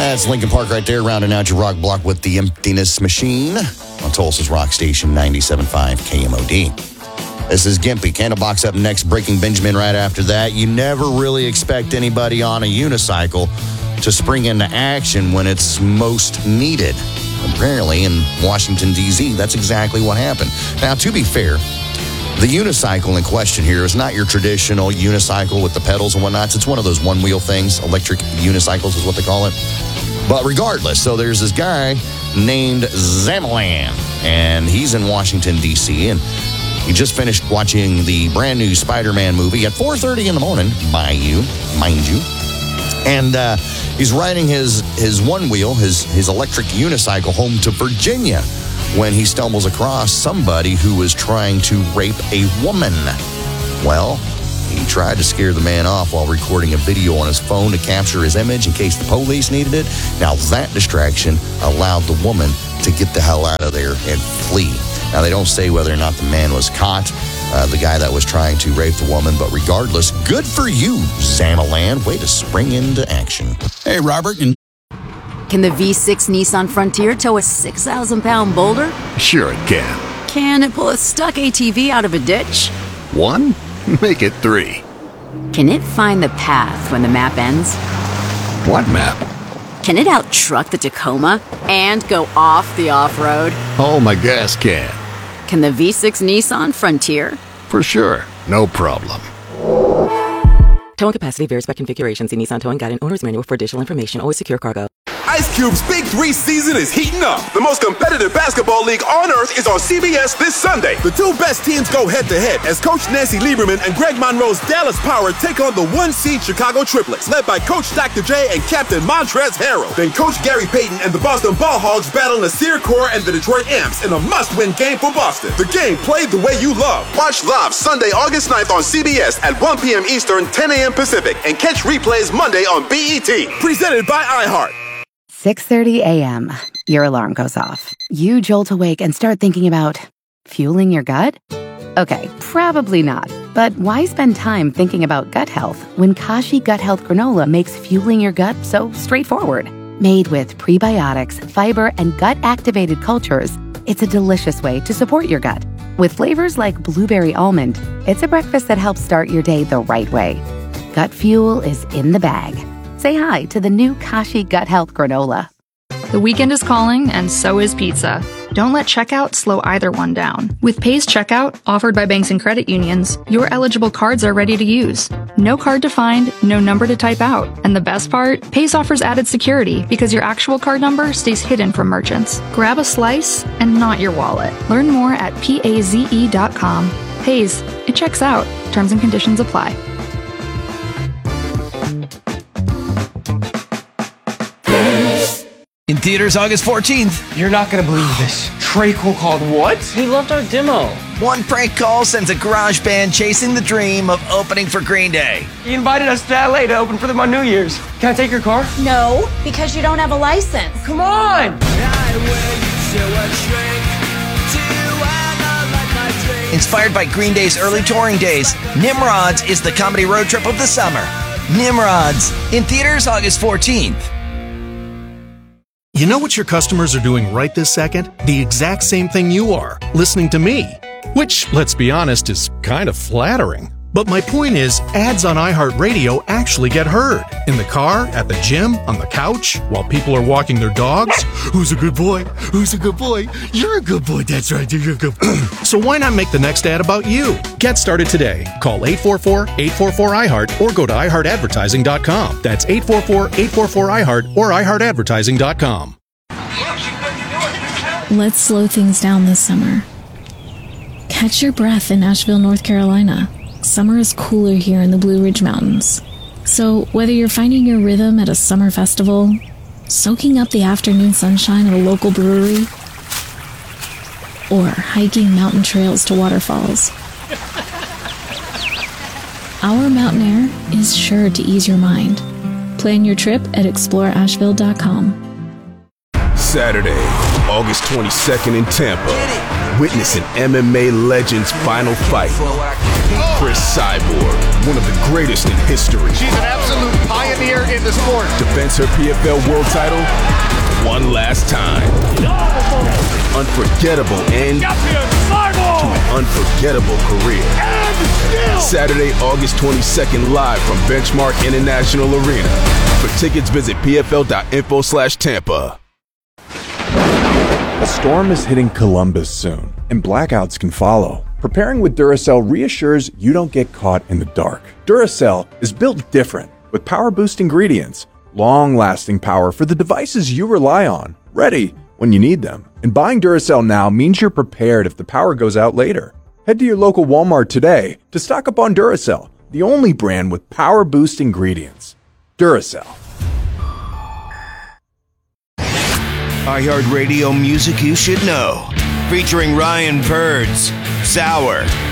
That's Lincoln Park right there, rounding out your rock block with the Emptiness Machine on Tulsa's Rock Station 97.5 KMOD. This is Gimpy. Candlebox up next, Breaking Benjamin right after that. You never really expect anybody on a unicycle to spring into action when it's most needed. Apparently in Washington, D.C., that's exactly what happened. Now, to be fair, the unicycle in question here is not your traditional unicycle with the pedals and whatnot. It's one of those one-wheel things. Electric unicycles is what they call it. But regardless, so there's this guy named Zamalan, and he's in Washington, D.C., and he just finished watching the brand new Spider-Man movie at 4:30 in the morning, mind you. And he's riding his one-wheel, his electric unicycle home to Virginia when he stumbles across somebody who was trying to rape a woman. Well, he tried to scare the man off while recording a video on his phone to capture his image in case the police needed it. Now, that distraction allowed the woman to get the hell out of there and flee. Now, they don't say whether or not the man was caught, the guy that was trying to rape the woman, but regardless, good for you, Zamalan. Way to spring into action. Hey, Robert. Can the V6 Nissan Frontier tow a 6,000-pound boulder? Sure it can. Can it pull a stuck ATV out of a ditch? 1? Make it 3. Can it find the path when the map ends? What map? Can it out-truck the Tacoma and go off the off-road? Oh, my gas can. Can the V6 Nissan Frontier? For sure. No problem. Towing capacity varies by configuration. See Nissan Towing Guide and Owner's Manual for additional information. Always secure cargo. Ice Cube's Big 3 season is heating up. The most competitive basketball league on earth is on CBS this Sunday. The two best teams go head-to-head as Coach Nancy Lieberman and Greg Monroe's Dallas Power take on the one-seed Chicago Triplets, led by Coach Dr. J and Captain Montrezl Harrell. Then Coach Gary Payton and the Boston Ball Hogs battle Nasir Kaur and the Detroit Amps in a must-win game for Boston. The game played the way you love. Watch live Sunday, August 9th on CBS at 1 p.m. Eastern, 10 a.m. Pacific, and catch replays Monday on BET. Presented by iHeart. 6:30 a.m. Your alarm goes off. You jolt awake and start thinking about fueling your gut? Okay, probably not. But why spend time thinking about gut health when Kashi Gut Health Granola makes fueling your gut so straightforward? Made with prebiotics, fiber, and gut-activated cultures, it's a delicious way to support your gut. With flavors like blueberry almond, it's a breakfast that helps start your day the right way. Gut fuel is in the bag. Say hi to the new Kashi Gut Health Granola. The weekend is calling, and so is pizza. Don't let checkout slow either one down. With Pays Checkout, offered by banks and credit unions, your eligible cards are ready to use. No card to find, no number to type out. And the best part? Pays offers added security because your actual card number stays hidden from merchants. Grab a slice and not your wallet. Learn more at PAZE.com. Pays. It checks out. Terms and conditions apply. In theaters August 14th. You're not going to believe this. Trey-Cole called what? He loved our demo. One prank call sends a garage band chasing the dream of opening for Green Day. He invited us to LA to open for them on New Year's. Can I take your car? No, because you don't have a license. Come on! Inspired by Green Day's early touring days, Nimrods is the comedy road trip of the summer. Nimrods, in theaters August 14th. You know what your customers are doing right this second? The exact same thing you are, listening to me. Which, let's be honest, is kind of flattering. But my point is, ads on iHeartRadio actually get heard. In the car, at the gym, on the couch, while people are walking their dogs. Who's a good boy? Who's a good boy? You're a good boy, that's right, you're a good boy. So why not make the next ad about you? Get started today. Call 844-844-iHeart or go to iHeartAdvertising.com. That's 844-844-iHeart or iHeartAdvertising.com. Let's slow things down this summer. Catch your breath in Asheville, North Carolina. Summer is cooler here in the Blue Ridge Mountains. So whether you're finding your rhythm at a summer festival, soaking up the afternoon sunshine at a local brewery, or hiking mountain trails to waterfalls, our mountain air is sure to ease your mind. Plan your trip at exploreasheville.com. Saturday, August 22nd in Tampa. Witness an MMA legend's final fight. Chris Cyborg, one of the greatest in history. She's an absolute pioneer in the sport. Defends her PFL world title one last time. Unforgettable end to an unforgettable career. Saturday, August 22nd, live from Benchmark International Arena. For tickets, visit pfl.info/Tampa. A storm is hitting Columbus soon, and blackouts can follow. Preparing with Duracell reassures you don't get caught in the dark. Duracell is built different, with power boost ingredients, long-lasting power for the devices you rely on, ready when you need them. And buying Duracell now means you're prepared if the power goes out later. Head to your local Walmart today to stock up on Duracell, the only brand with power boost ingredients. Duracell. iHeartRadio music you should know. Featuring Ryan Birds, Sour,